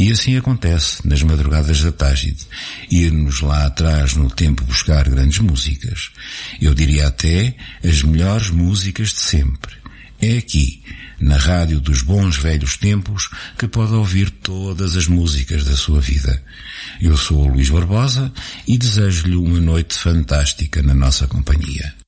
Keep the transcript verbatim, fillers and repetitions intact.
E assim acontece nas madrugadas da Tágide, ir-nos lá atrás no tempo buscar grandes músicas. Eu diria até as melhores músicas de sempre. É aqui, na rádio dos bons velhos tempos, que pode ouvir todas as músicas da sua vida. Eu sou o Luís Barbosa e desejo-lhe uma noite fantástica na nossa companhia.